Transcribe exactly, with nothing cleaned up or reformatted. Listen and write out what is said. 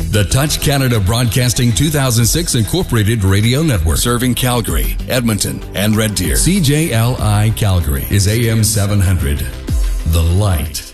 The Touch Canada Broadcasting two thousand six Incorporated Radio Network, serving Calgary, Edmonton, and Red Deer. C J L I Calgary is A M seven hundred. The Light.